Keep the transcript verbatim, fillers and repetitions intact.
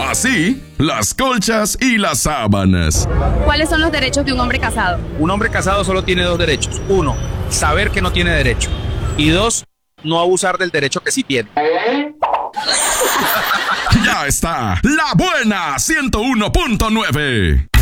Así, las colchas y las sábanas. ¿Cuáles son los derechos de un hombre casado? Un hombre casado solo tiene dos derechos. Uno, saber que no tiene derecho. Y dos, no abusar del derecho que sí tiene. Ya está, La Buena ciento uno punto nueve.